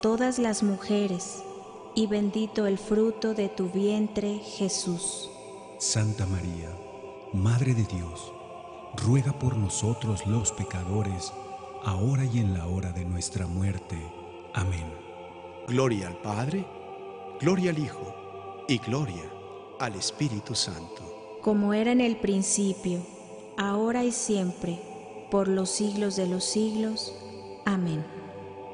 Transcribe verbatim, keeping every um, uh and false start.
todas las mujeres, y bendito el fruto de tu vientre, Jesús. Santa María, Madre de Dios, ruega por nosotros los pecadores, ahora y en la hora de nuestra muerte. Amén. Gloria al Padre, gloria al Hijo, y gloria al Espíritu Santo. Como era en el principio, ahora y siempre, por los siglos de los siglos. Amén.